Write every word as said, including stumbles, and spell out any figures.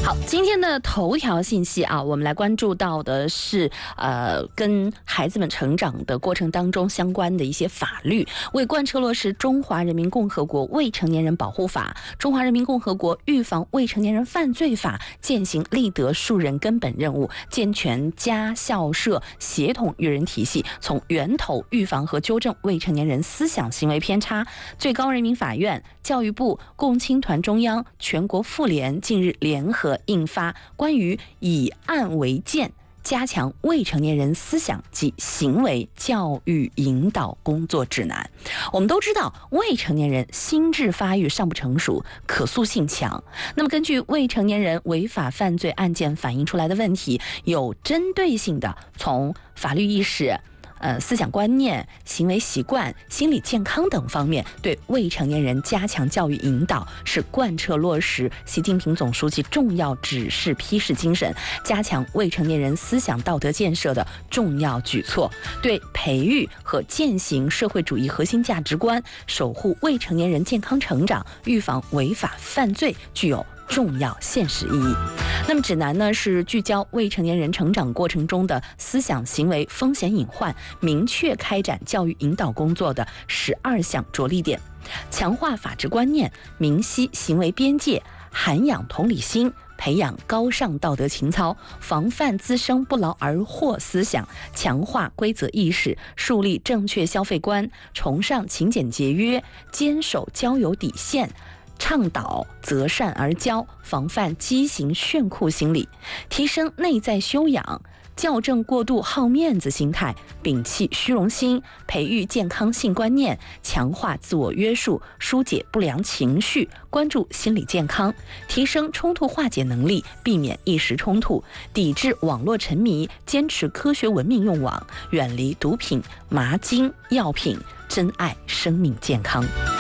好，今天的头条信息啊，我们来关注到的是呃，跟孩子们成长的过程当中相关的一些法律，为贯彻落实《中华人民共和国未成年人保护法》《中华人民共和国预防未成年人犯罪法》践行立德树人根本任务，健全家校社协同育人体系，从源头预防和纠正未成年人思想行为偏差。最高人民法院、教育部、共青团中央、全国妇联近日联合印发关于以案为鉴，加强未成年人思想及行为教育引导工作指南。我们都知道，未成年人心智发育尚不成熟，可塑性强。那么，根据未成年人违法犯罪案件反映出来的问题，有针对性的从法律意识、呃，思想观念、行为习惯、心理健康等方面对未成年人加强教育引导，是贯彻落实习近平总书记重要指示批示精神，加强未成年人思想道德建设的重要举措，对培育和践行社会主义核心价值观，守护未成年人健康成长，预防违法犯罪具有重要现实意义。那么指南呢，是聚焦未成年人成长过程中的思想行为风险隐患，明确开展教育引导工作的十二项着力点，强化法治观念，明晰行为边界，涵养同理心，培养高尚道德情操，防范滋生不劳而获思想，强化规则意识，树立正确消费观，崇尚勤俭节约，坚守交友底线，倡导择善而骄，防范畸形炫酷心理，提升内在修养，校正过度好面子心态，摒弃虚荣心，培育健康性观念，强化自我约束，疏解不良情绪，关注心理健康，提升冲突化解能力，避免一时冲突，抵制网络沉迷，坚持科学文明用网，远离毒品、麻精、药品，珍爱生命健康。